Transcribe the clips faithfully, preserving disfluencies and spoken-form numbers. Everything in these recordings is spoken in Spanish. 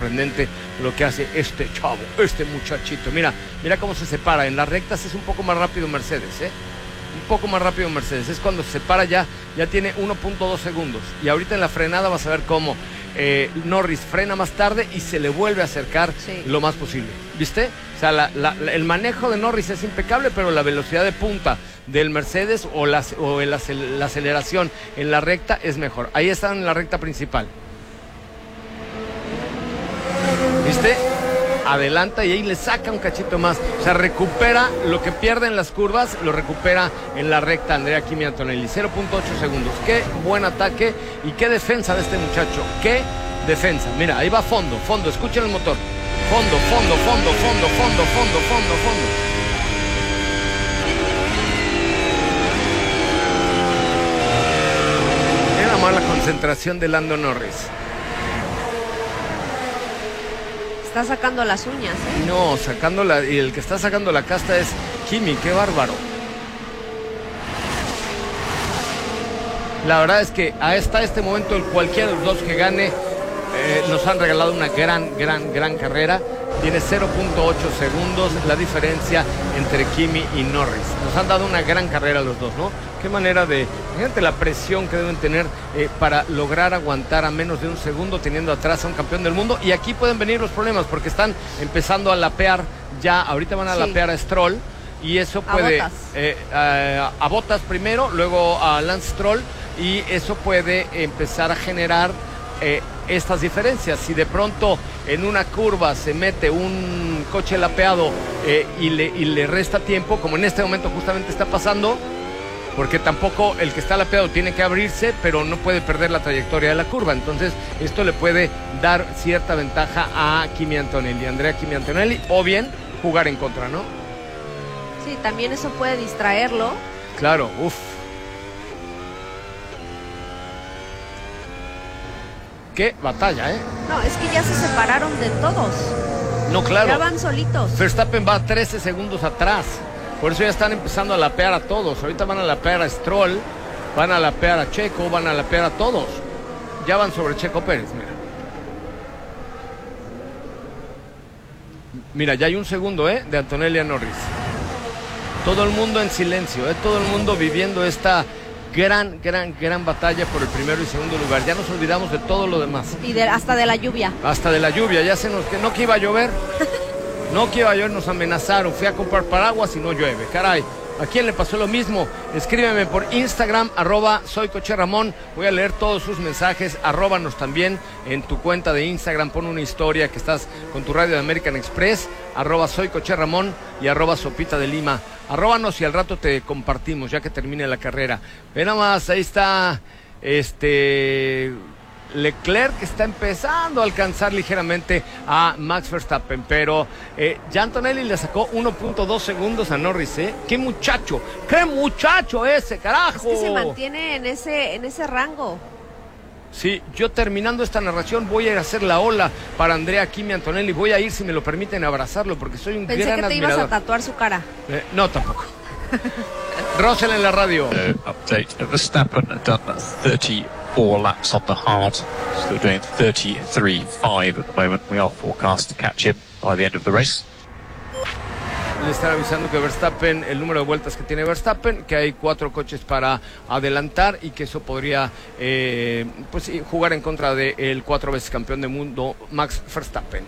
sorprendente lo que hace este chavo, este muchachito. Mira, mira cómo se separa. En las rectas es un poco más rápido Mercedes, ¿eh? Un poco más rápido Mercedes. Es cuando se separa ya, ya tiene uno punto dos segundos. Y ahorita en la frenada vas a ver cómo eh, Norris frena más tarde y se le vuelve a acercar sí. lo más posible. ¿Viste? O sea, la, la, el manejo de Norris es impecable, pero la velocidad de punta del Mercedes o, la, o el, la aceleración en la recta es mejor. Ahí están en la recta principal. ¿Viste? Adelanta y ahí le saca un cachito más. O sea, recupera lo que pierde en las curvas, lo recupera en la recta Andrea Kimi Antonelli. cero punto ocho segundos. Qué buen ataque y qué defensa de este muchacho. Qué defensa. Mira, ahí va fondo, fondo. Escuchen el motor. Fondo, fondo, fondo, fondo, fondo, fondo, fondo, fondo. Era más la concentración de Lando Norris. Está sacando las uñas, ¿eh? No, sacando la, y el que está sacando la casta es Kimi, qué bárbaro. La verdad es que hasta este momento cualquiera de los dos que gane eh, nos han regalado una gran, gran, gran carrera. Tiene cero punto ocho segundos la diferencia entre Kimi y Norris. Nos han dado una gran carrera los dos, ¿no? Qué manera de... Fíjate la presión que deben tener eh, para lograr aguantar a menos de un segundo teniendo atrás a un campeón del mundo. Y aquí pueden venir los problemas porque están empezando a lapear ya. Ahorita van a sí. lapear a Stroll y eso puede... A Bottas. Eh, a, a Bottas primero, luego a Lance Stroll y eso puede empezar a generar... Eh, estas diferencias. Si de pronto en una curva se mete un coche lapeado eh, y, le, y le resta tiempo, como en este momento justamente está pasando, porque tampoco el que está lapeado tiene que abrirse, pero no puede perder la trayectoria de la curva. Entonces esto le puede dar cierta ventaja a Kimi Antonelli, Andrea Kimi Antonelli, o bien jugar en contra, ¿no? Sí, también eso puede distraerlo. Claro, uff. Qué batalla, ¿eh? No, es que ya se separaron de todos. No, claro. Ya van solitos. Verstappen va trece segundos atrás. Por eso ya están empezando a lapear a todos. Ahorita van a lapear a Stroll, van a lapear a Checo, van a lapear a todos. Ya van sobre Checo Pérez, mira. Mira, ya hay un segundo, ¿eh? De Antonelli a Norris. Todo el mundo en silencio, ¿eh? Todo el mundo viviendo esta... Gran, gran, gran batalla por el primero y segundo lugar. Ya nos olvidamos de todo lo demás. Y de, hasta de la lluvia. Hasta de la lluvia. Ya se nos... que no que iba a llover. No que iba a llover, nos amenazaron. Fui a comprar paraguas y no llueve. Caray, ¿a quién le pasó lo mismo? Escríbeme por Instagram, arroba soy Coche Ramón. Voy a leer todos sus mensajes. Arróbanos también en tu cuenta de Instagram. Pon una historia que estás con tu radio de American Express. Arroba soy Coche Ramón y arroba Sopita de Lima. Arróbanos y al rato te compartimos ya que termine la carrera. Ve nada más, ahí está este Leclerc que está empezando a alcanzar ligeramente a Max Verstappen, pero eh, ya Antonelli le sacó uno punto dos segundos a Norris, ¿eh? ¡Qué muchacho! ¡Qué muchacho ese, carajo! Es que se mantiene en ese, en ese rango. Sí, yo terminando esta narración voy a ir a hacer la ola para Andrea Kimi Antonelli. Voy a ir, si me lo permiten, a abrazarlo porque soy un Pensé gran que te admirador. ibas a tatuar su cara. Eh, no, tampoco. Russell en la radio. Uh, update. Verstappen had done thirty-four laps on the hard. Still doing thirty-three point five at the moment. We are forecast to catch him by the end of the race. Le están avisando que Verstappen, el número de vueltas que tiene Verstappen, que hay cuatro coches para adelantar y que eso podría eh, pues, jugar en contra del cuatro veces campeón del mundo Max Verstappen.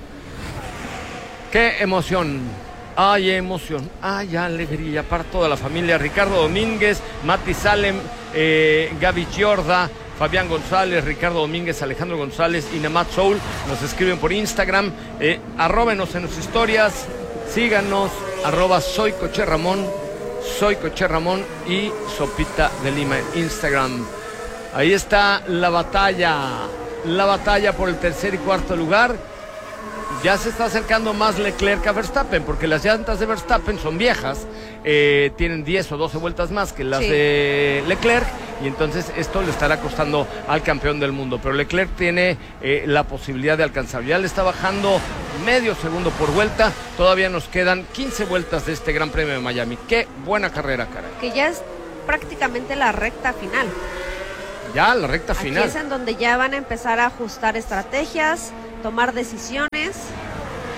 ¡Qué emoción! ¡Ay, emoción! ¡Ay, alegría! Para toda la familia. Ricardo Domínguez, Mati Salem, eh, Gaby Giorda, Fabián González, Ricardo Domínguez, Alejandro González y Namat Soul nos escriben por Instagram. Eh, arróbenos en sus historias. Síganos, arroba soy Coche Ramón, soy Coche Ramón y Sopita de Lima en Instagram. Ahí está la batalla, la batalla por el tercer y cuarto lugar. Ya se está acercando más Leclerc a Verstappen, porque las llantas de Verstappen son viejas, eh, tienen diez o doce vueltas más que las sí. de Leclerc, y entonces esto le estará costando al campeón del mundo. Pero Leclerc tiene eh, la posibilidad de alcanzar. Ya le está bajando medio segundo por vuelta. Todavía nos quedan quince vueltas de este Gran Premio de Miami. Qué buena carrera, caray. Que ya es prácticamente la recta final. Ya, la recta final. Aquí es en donde ya van a empezar a ajustar estrategias, tomar decisiones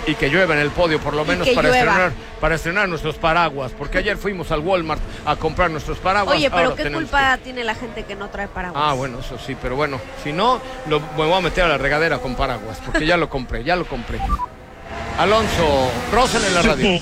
Y que llueva en el podio, por lo menos que para llueva. estrenar, para estrenar nuestros paraguas, porque ayer fuimos al Walmart a comprar nuestros paraguas. Oye, pero ahora ¿qué tenemos culpa que- tiene la gente que no trae paraguas? Ah, bueno, eso sí, pero bueno, si no, lo, me voy a meter a la regadera con paraguas, porque ya lo compré, ya lo compré. Alonso, Rosen en la radio.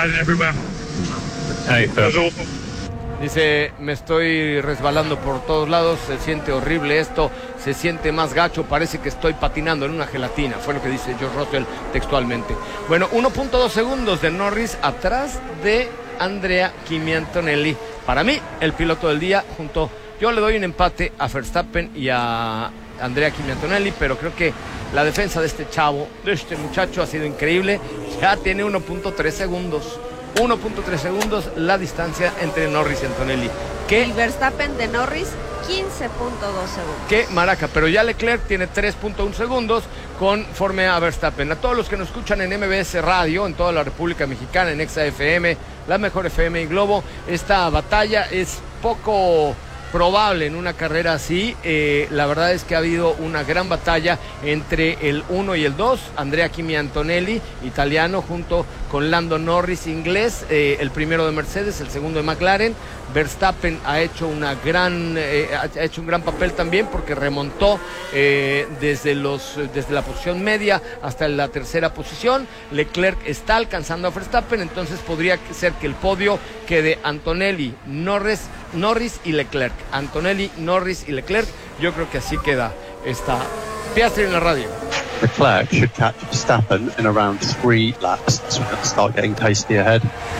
Hey, Phil. Dice, me estoy resbalando por todos lados, se siente horrible esto, se siente más gacho, parece que estoy patinando en una gelatina, fue lo que dice George Russell textualmente. Bueno, uno punto dos segundos de Norris atrás de Andrea Kimi Antonelli. Para mí, el piloto del día, junto, yo le doy un empate a Verstappen y a Andrea Kimi Antonelli, pero creo que la defensa de este chavo, de este muchacho, ha sido increíble. Ya tiene uno punto tres segundos. uno punto tres segundos la distancia entre Norris y Antonelli. Y ¿Qué, Verstappen de Norris, quince punto dos segundos. qué maraca? Pero ya Leclerc tiene tres punto uno segundos conforme a Verstappen. A todos los que nos escuchan en M B S Radio, en toda la República Mexicana, en Exa F M, la mejor F M y Globo, esta batalla es poco probable en una carrera así. Eh, la verdad es que ha habido una gran batalla entre el uno y el dos, Andrea Kimi Antonelli, italiano, junto con Lando Norris, inglés, eh, el primero de Mercedes, el segundo de McLaren. Verstappen ha hecho una gran eh, ha hecho un gran papel también, porque remontó eh, desde los desde la posición media hasta la tercera posición. Leclerc está alcanzando a Verstappen, entonces podría ser que el podio quede Antonelli, Norris, Norris y Leclerc. Antonelli, Norris y Leclerc. Yo creo que así queda esta Piastri en la radio. Leclerc should catch Verstappen in around three laps. That's when it'll start getting tasty ahead.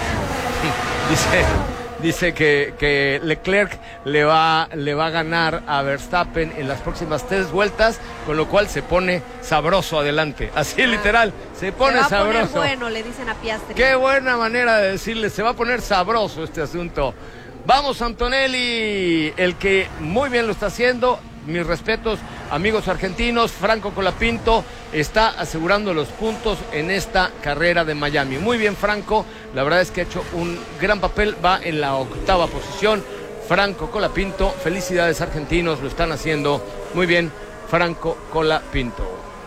Dice, dice que, que Leclerc le va, le va a ganar a Verstappen en las próximas tres vueltas, con lo cual se pone sabroso adelante. Así literal, se pone Se va a sabroso. poner bueno, le dicen a Piastri. Qué buena manera de decirle, se va a poner sabroso este asunto. Vamos, Antonelli, el que muy bien lo está haciendo. Mis respetos, amigos argentinos. Franco Colapinto está asegurando los puntos en esta carrera de Miami. Muy bien, Franco. La verdad es que ha hecho un gran papel. Va en la octava posición. Franco Colapinto. Felicidades, argentinos. Lo están haciendo muy bien. Franco Colapinto.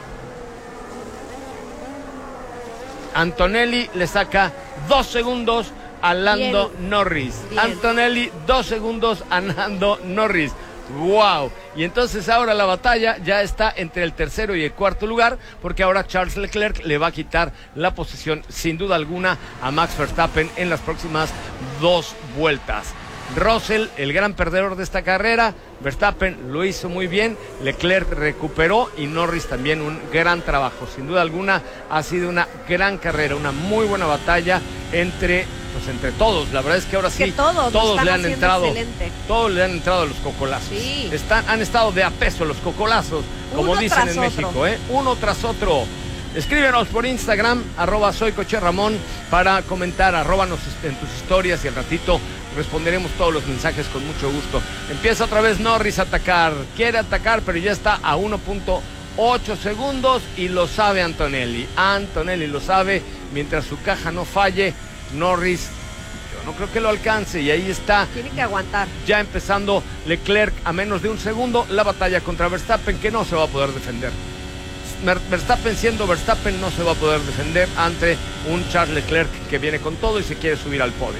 Antonelli le saca dos segundos a Lando Bien. Norris. Bien. Antonelli, dos segundos a Lando Norris. ¡Wow! Y entonces ahora la batalla ya está entre el tercero y el cuarto lugar, porque ahora Charles Leclerc le va a quitar la posición, sin duda alguna, a Max Verstappen en las próximas dos vueltas. Russell, el gran perdedor de esta carrera. Verstappen lo hizo muy bien, Leclerc recuperó y Norris también un gran trabajo. Sin duda alguna ha sido una gran carrera, una muy buena batalla entre, pues entre todos. La verdad es que ahora sí Que todos lo están le han haciendo entrado, excelente. todos le han entrado a los cocolazos. Sí. Están, han estado de a peso los cocolazos, como Uno dicen tras en otro. México, ¿eh? Uno tras otro. Escríbenos por Instagram, arroba soy Coche Ramón, para comentar, arróbanos en tus historias y al ratito responderemos todos los mensajes con mucho gusto. Empieza otra vez Norris a atacar, quiere atacar, pero ya está a uno punto ocho segundos y lo sabe Antonelli. Antonelli lo sabe, mientras su caja no falle, Norris, yo no creo que lo alcance, y ahí está. Tiene que aguantar. Ya empezando Leclerc a menos de un segundo, la batalla contra Verstappen, que no se va a poder defender. Verstappen siendo Verstappen no se va a poder defender ante un Charles Leclerc que viene con todo y se quiere subir al podio.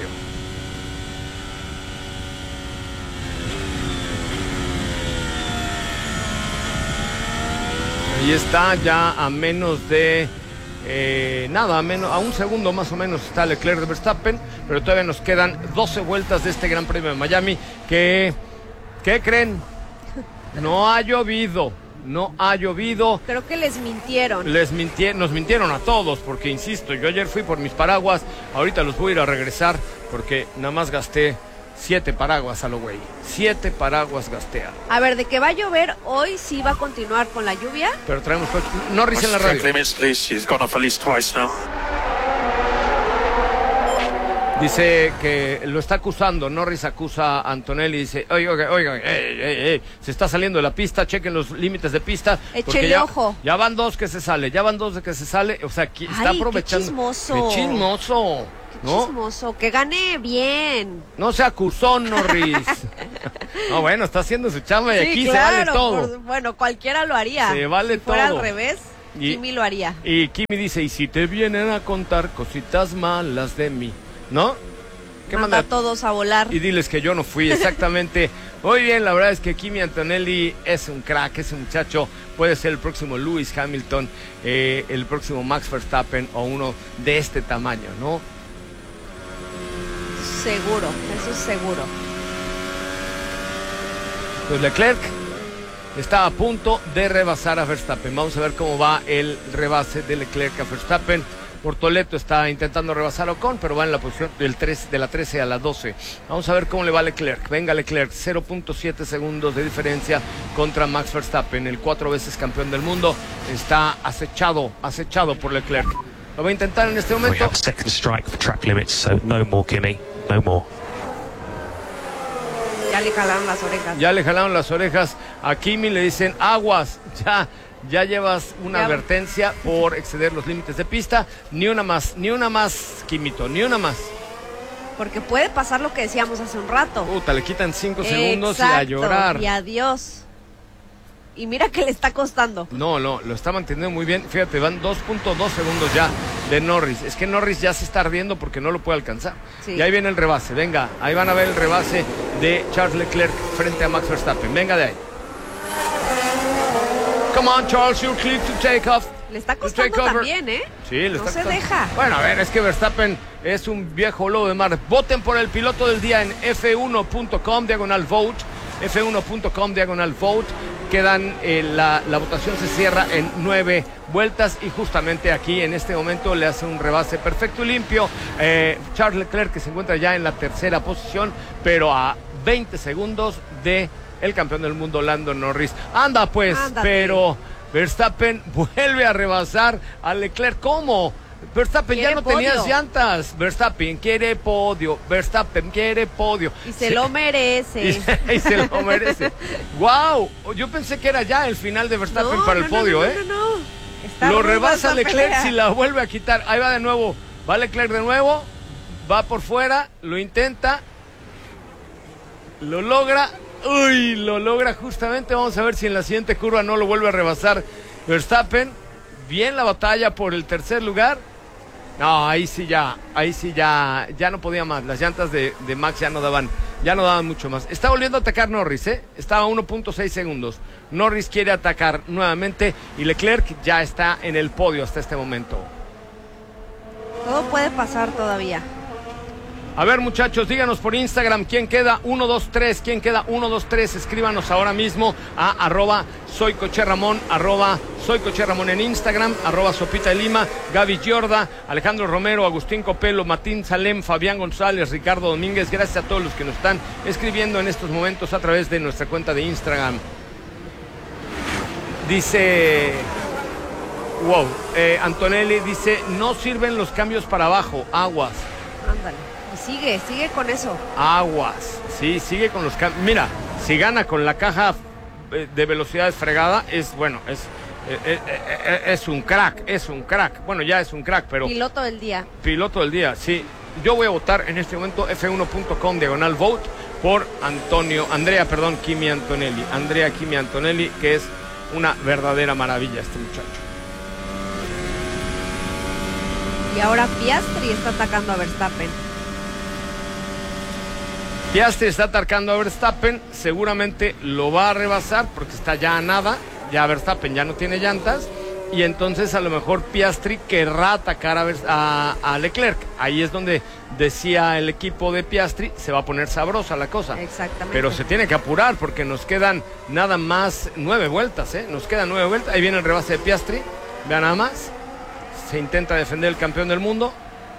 Ahí está, ya a menos de eh, nada, a, menos, a un segundo más o menos está Leclerc de Verstappen, pero todavía nos quedan doce vueltas de este Gran Premio de Miami. que, ¿Qué creen? No ha llovido. No ha llovido. Creo que les mintieron. Les mintie- nos mintieron a todos, porque insisto, yo ayer fui por mis paraguas, ahorita los voy a ir a regresar, porque nada más gasté siete paraguas a lo güey. Siete paraguas gasté. A ver, de que va a llover, hoy sí va a continuar con la lluvia. Pero traemos coche. Norris en la radio. limits, please. She's gone off at least twice now. Dice que lo está acusando, Norris acusa a Antonelli y dice, oiga, oiga, oiga, ey, ey, ey, se está saliendo de la pista, chequen los límites de pista. porque Échele ya, ojo. Ya van dos que se sale, ya van dos de que se sale, o sea, aquí está Ay, qué aprovechando. chismoso. Qué chismoso, ¿no? Chismoso, que gane bien. No se acusó Norris. No, bueno, está haciendo su chamba y Sí, aquí claro, se vale todo. por- bueno, cualquiera lo haría. Se vale si fuera todo. al revés. Y, Kimi lo haría. Y Kimi dice, y si te vienen a contar cositas malas de mí, ¿no? ¿Qué manda a todos a volar? Y diles que yo no fui, exactamente. Muy bien, la verdad es que Kimi Antonelli es un crack, ese muchacho puede ser el próximo Lewis Hamilton, eh, el próximo Max Verstappen o uno de este tamaño, ¿no? Seguro, eso es seguro. Pues Leclerc está a punto de rebasar a Verstappen. Vamos a ver cómo va el rebase de Leclerc a Verstappen. Portoleto está intentando rebasar a Ocon, pero va en la posición del tres, de la trece a la doce. Vamos a ver cómo le va a Leclerc. Venga Leclerc, cero punto siete segundos de diferencia contra Max Verstappen, el cuatro veces campeón del mundo. Está acechado, acechado por Leclerc. Lo va a intentar en este momento. We have second strike for track limits, so no more Kimi, no more. Ya le jalaron las orejas. Ya le jalaron las orejas a Kimi, le dicen aguas, ya. Ya llevas una ya. advertencia por exceder los límites de pista. Ni una más, ni una más, Kimito, ni una más. Porque puede pasar lo que decíamos hace un rato. Puta, le quitan cinco Exacto, segundos y a llorar. Y adiós. Y mira que le está costando. No, no, lo está manteniendo muy bien. Fíjate, van dos punto dos segundos ya de Norris. Es que Norris ya se está ardiendo porque no lo puede alcanzar. Sí. Y ahí viene el rebase. Venga, ahí van a ver el rebase de Charles Leclerc frente a Max Verstappen. Venga de ahí. Come on, Charles, you're clear to take off. Le está costando también, ¿eh? Sí, le no está se costando. deja. Bueno, a ver, es que Verstappen es un viejo lobo de mar. Voten por el piloto del día en efe uno punto com, diagonal vote. efe uno punto com, diagonal vote. Quedan, eh, la, la votación se cierra en nueve vueltas y justamente aquí en este momento le hace un rebase perfecto y limpio. Eh, Charles Leclerc, que se encuentra ya en la tercera posición, pero a veinte segundos de el campeón del mundo, Lando Norris. Anda pues, Ándate. Pero Verstappen vuelve a rebasar a Leclerc. ¿Cómo? Verstappen ya no podio. tenías llantas. Verstappen quiere podio. Verstappen quiere podio. Y se sí. lo merece. Y se, y se lo merece. ¡Wow! Yo pensé que era ya el final de Verstappen no, para no, el podio, no, no, ¿eh? No, no, no. Está lo rebasa Leclerc pelea. si la vuelve a quitar. Ahí va de nuevo. Va Leclerc de nuevo. Va por fuera. Lo intenta. Lo logra. Uy, lo logra justamente. Vamos a ver si en la siguiente curva no lo vuelve a rebasar Verstappen. Bien la batalla por el tercer lugar. No, ahí sí ya, ahí sí ya, ya no podía más. Las llantas de, de Max ya no daban, ya no daban mucho más. Está volviendo a atacar Norris, ¿eh? Estaba a uno punto seis segundos. Norris quiere atacar nuevamente y Leclerc ya está en el podio hasta este momento. Todo puede pasar todavía. A ver, muchachos, díganos por Instagram quién queda uno, dos, tres, quién queda uno, dos, tres. Escríbanos ahora mismo a arroba soy Coche Ramón, arroba soy Coche Ramón en Instagram, arroba Sopita de Lima, Gaby Giorda, Alejandro Romero, Agustín Copelo, Matín Salem, Fabián González, Ricardo Domínguez. Gracias a todos los que nos están escribiendo en estos momentos a través de nuestra cuenta de Instagram. Dice... Wow, eh, Antonelli dice, no sirven los cambios para abajo, aguas. Ándale. Sigue, sigue con eso. Aguas, sí, sigue con los cambios. Mira, si gana con la caja de velocidades fregada, es bueno, es, es, es, es un crack, es un crack. Bueno, ya es un crack, pero... Piloto del día. Piloto del día, sí. Yo voy a votar en este momento efe uno punto com, diagonal vote, por Antonio, Andrea, perdón, Kimi Antonelli. Andrea Kimi Antonelli, que es una verdadera maravilla este muchacho. Y ahora Piastri está atacando a Verstappen. Piastri está atacando a Verstappen, seguramente lo va a rebasar porque está ya a nada, ya Verstappen ya no tiene llantas y entonces a lo mejor Piastri querrá atacar a, Ver, a, a Leclerc. Ahí es donde decía el equipo de Piastri, se va a poner sabrosa la cosa. Exactamente. Pero se tiene que apurar porque nos quedan nada más nueve vueltas, ¿eh? Nos quedan nueve vueltas, ahí viene el rebase de Piastri, vean nada más, se intenta defender el campeón del mundo.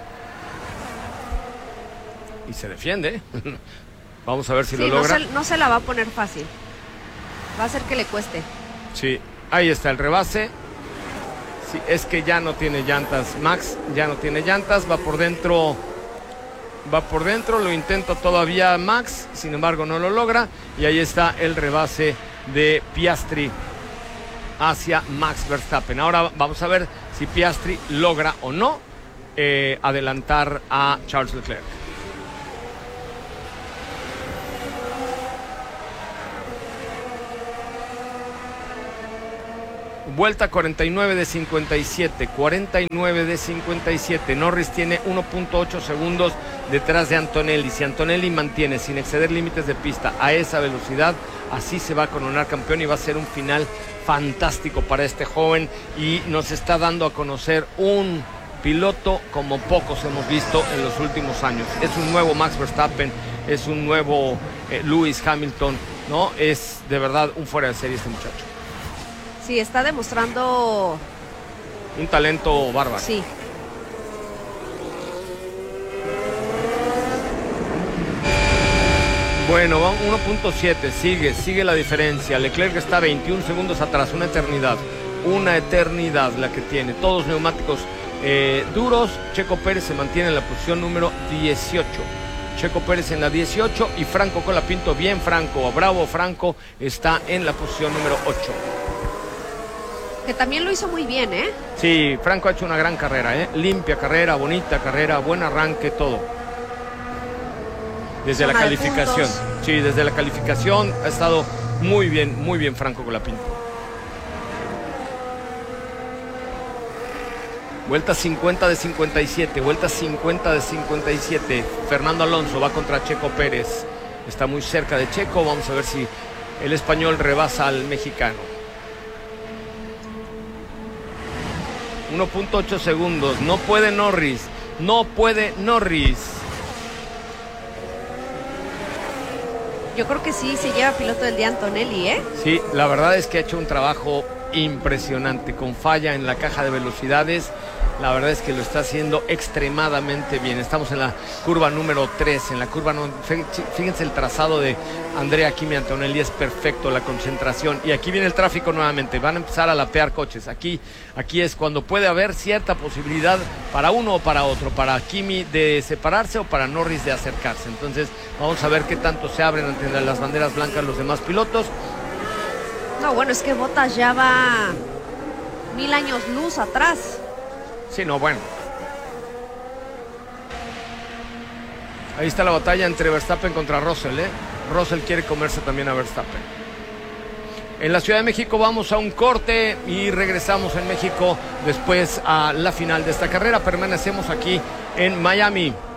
Y se defiende. Vamos a ver si sí, lo logra. No se, no se la va a poner fácil. Va a hacer que le cueste. Sí, ahí está el rebase. Sí, es que ya no tiene llantas. Max ya no tiene llantas. Va por dentro. Va por dentro. Lo intenta todavía Max. Sin embargo, no lo logra. Y ahí está el rebase de Piastri hacia Max Verstappen. Ahora vamos a ver si Piastri logra o no eh, adelantar a Charles Leclerc. Vuelta cuarenta y nueve de cincuenta y siete, cuarenta y nueve de cincuenta y siete. Norris tiene uno punto ocho segundos detrás de Antonelli. Si Antonelli mantiene sin exceder límites de pista a esa velocidad, así se va a coronar campeón y va a ser un final fantástico para este joven, y nos está dando a conocer un piloto como pocos hemos visto en los últimos años. Es un nuevo Max Verstappen, es un nuevo eh, Lewis Hamilton, ¿no? Es de verdad un fuera de serie este muchacho. Sí, está demostrando un talento bárbaro. Sí. Bueno, va uno punto siete, sigue, sigue la diferencia. Leclerc está veintiún segundos atrás, una eternidad, una eternidad la que tiene. Todos neumáticos eh, duros. Checo Pérez se mantiene en la posición número dieciocho. Checo Pérez en la dieciocho y Franco Colapinto, bien Franco, bravo Franco, está en la posición número ocho. Que también lo hizo muy bien, ¿eh? Sí, Franco ha hecho una gran carrera, ¿eh? Limpia carrera, bonita carrera, buen arranque, todo. Desde la calificación. Sí, desde la calificación ha estado muy bien, muy bien Franco Colapinto. Vuelta cincuenta de cincuenta y siete, vuelta cincuenta de cincuenta y siete. Fernando Alonso va contra Checo Pérez. Está muy cerca de Checo, vamos a ver si el español rebasa al mexicano. uno punto ocho segundos, no puede Norris, no puede Norris. Yo creo que sí se lleva piloto del día Antonelli, ¿eh? Sí, la verdad es que ha hecho un trabajo impresionante, con falla en la caja de velocidades. La verdad es que lo está haciendo extremadamente bien. Estamos en la curva número tres, en la curva no... Fíjense el trazado de Andrea Kimi Antonelli, es perfecto, la concentración. Y aquí viene el tráfico nuevamente, van a empezar a lapear coches. Aquí, aquí es cuando puede haber cierta posibilidad para uno o para otro, para Kimi de separarse o para Norris de acercarse. Entonces vamos a ver qué tanto se abren ante las banderas blancas los demás pilotos. No, bueno, es que Bottas ya va mil años luz atrás. Sí, no, bueno. Ahí está la batalla entre Verstappen contra Russell, ¿eh? Russell quiere comerse también a Verstappen. En la Ciudad de México vamos a un corte y regresamos en México después a la final de esta carrera. Permanecemos aquí en Miami.